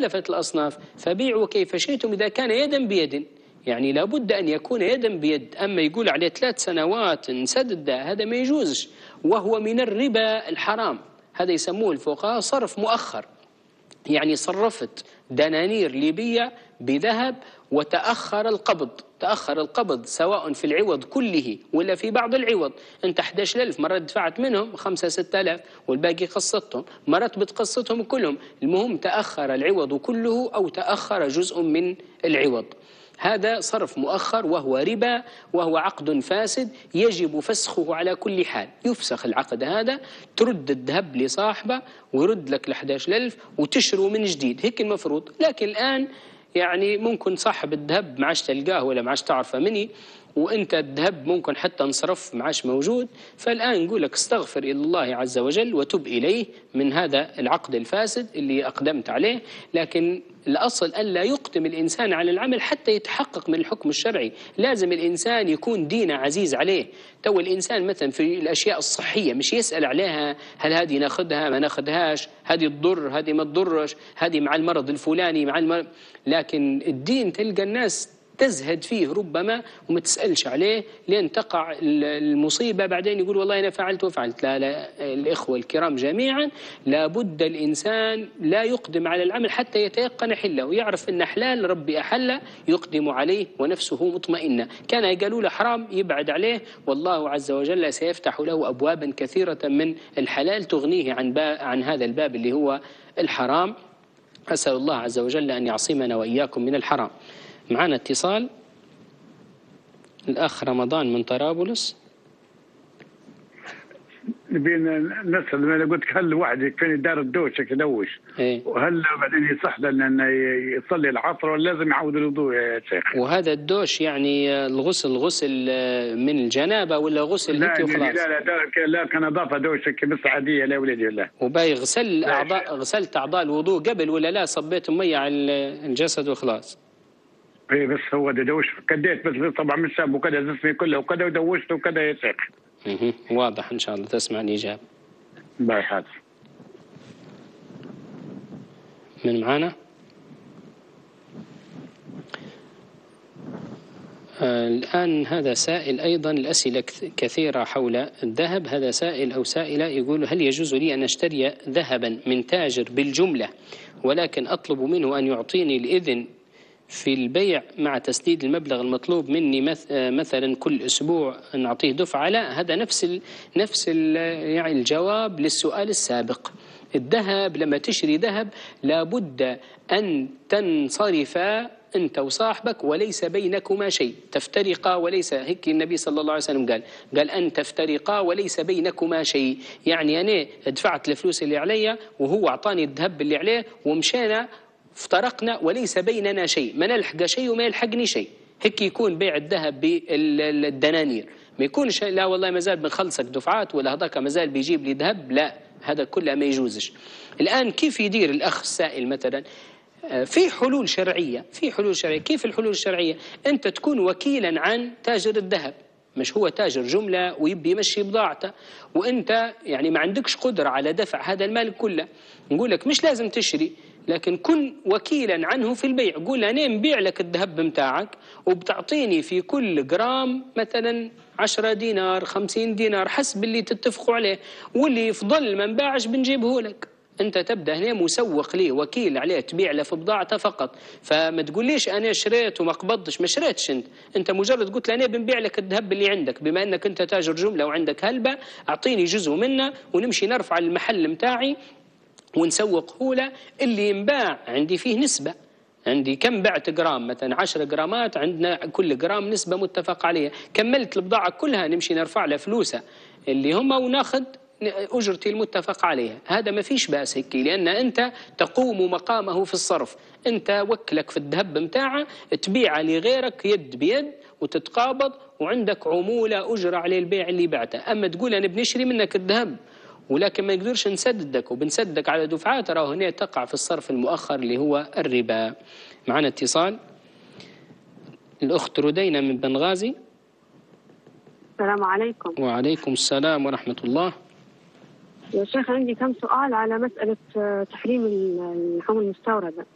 اختلفت الأصناف فبيعوا كيف شئتم إذا كان يدا بيد، يعني لابد أن يكون يدا بيد. أما يقول عليه 3 سنوات نسدد هذا ما يجوزش، وهو من الربا الحرام. هذا يسموه الفقهاء صرف مؤخر، يعني صرفت دنانير ليبية بذهب وتأخر القبض، تأخر القبض سواء في العوض كله ولا في بعض العوض. أنت 11,000 مرات دفعت منهم 5-6,000 والباقي قسطتهم، مرات بتقسطهم كلهم، المهم تأخر العوض كله أو تأخر جزء من العوض. هذا صرف مؤخر وهو ربا، وهو عقد فاسد يجب فسخه على كل حال. يفسخ العقد هذا، ترد الذهب لصاحبه ويرد لك 11,000 وتشروا من جديد، هيك المفروض. لكن الآن يعني ممكن صاحب الذهب ما عادش تلقاه ولا ما عادش تعرفه مني، وانت الذهب ممكن حتى انصرف ما عادش موجود. فالآن نقول لك استغفر إلى الله عز وجل وتب إليه من هذا العقد الفاسد اللي أقدمت عليه. لكن الأصل ألا يقدم الإنسان على العمل حتى يتحقق من الحكم الشرعي. لازم الإنسان يكون دينه عزيز عليه. تو الإنسان مثلا في الأشياء الصحية مش يسأل عليها هل هذه ناخذها ما ناخذهاش، هذه تضر هذه ما تضرش، هذه مع المرض الفلاني مع المرض. لكن الدين تلقى الناس تزهد فيه ربما وما تسألش عليه لين تقع المصيبة، بعدين يقول والله أنا فعلت وفعلت. لا لا، الإخوة الكرام جميعا لابد الإنسان لا يقدم على العمل حتى يتيقن حله ويعرف أن حلال ربي أحله يقدم عليه ونفسه مطمئنة. كان يقالوا له حرام يبعد عليه، والله عز وجل سيفتح له أبوابا كثيرة من الحلال تغنيه عن هذا الباب اللي هو الحرام. أسأل الله عز وجل أن يعصمنا وإياكم من الحرام. معنا اتصال، الأخ رمضان من طرابلس. نبينا نسأل، أنا قلت هل واحد يكفيني دار الدوش يدوش وهل بعدين يصح لنا أنه يصلي العصر ولا لازم يعود الوضوء يا شيخ؟ وهذا الدوش يعني الغسل غسل من الجنابة ولا غسل هيك وخلاص؟ لا كنظافة دوش بس عادية لا ولدي الله. وباي غسلت أعضاء الوضوء قبل ولا لا؟ صبيت مية على الجسد وخلاص؟ ايه بس هو دوش كديت بس طبعا مش ساب وكذا جسمي كله وكذا ودوشت وكذا يا شيخ. واضح إن شاء الله تسمع الإجابة. باي حاضر. من معانا؟ الآن هذا سائل أيضا، الأسئلة كثيرة حول الذهب. هذا سائل أو سائلة يقول هل يجوز لي أن أشتري ذهبا من تاجر بالجملة ولكن أطلب منه أن يعطيني الإذن في البيع مع تسديد المبلغ المطلوب مني مثلا كل أسبوع أن أعطيه دفعة؟ لا، هذا نفس يعني الجواب للسؤال السابق. الذهب لما تشتري ذهب لابد أن تنصرفا أنت وصاحبك وليس بينكما شيء، تفترقا وليس، هيك النبي صلى الله عليه وسلم قال أن تفترقا وليس بينكما شيء. يعني أنا دفعت الفلوس اللي علي وهو أعطاني الذهب اللي عليه ومشينا افترقنا وليس بيننا شيء، ما نلحق شيء وما يلحقني شيء. هيك يكون بيع الذهب بالدنانير، ما يكونش لا والله ما زال بنخلصك دفعات ولا هذاك ما زال بيجيب لي ذهب، لا هذا كله ما يجوزش. الآن كيف يدير الأخ السائل مثلا؟ في حلول شرعية، كيف الحلول الشرعية؟ أنت تكون وكيلا عن تاجر الذهب، مش هو تاجر جملة ويبي يمشي بضاعته وأنت يعني ما عندكش قدرة على دفع هذا المال كله. نقول لك مش لازم تشتري، لكن كن وكيلا عنه في البيع. قول أنا نبيع لك الذهب متاعك وبتعطيني في كل جرام مثلا 10 دينار 50 دينار حسب اللي تتفقوا عليه، واللي يفضل ما نباعش بنجيبه لك. أنت تبدأ هنا مسوق ليه، وكيل عليه، تبيع له في بضاعته فقط. فما تقوليش أنا شريت وما قبضتش، ما شريتش أنت مجرد قلت لي أنا بنبيع لك الذهب اللي عندك، بما أنك أنت تاجر جملة وعندك هلبة أعطيني جزء منه ونمشي نرفع المحل متاعي ونسوقه له. اللي ينباع عندي فيه نسبة، عندي كم بعت جرام مثلا 10 جرامات، عندنا كل جرام نسبة متفق عليها، كملت البضاعة كلها نمشي نرفع له فلوسه اللي هم وناخذ أجرتي المتفق عليها. هذا ما فيش بأس هيك، لأن أنت تقوم مقامه في الصرف. أنت وكلك في الذهب متاعه تبيع لغيرك يد بيد وتتقابض وعندك عمولة أجرة على البيع اللي بعته. أما تقول أنا بنشري منك الذهب ولكن ما نقدرش نسددك وبنسددك على دفعات، راه هنا تقع في الصرف المؤخر اللي هو الربا. معنا اتصال، الأخت ردينا من بنغازي. السلام عليكم. وعليكم السلام ورحمة الله. يا شيخ عندي كم سؤال على مسألة تحريم اللحوم المستوردة.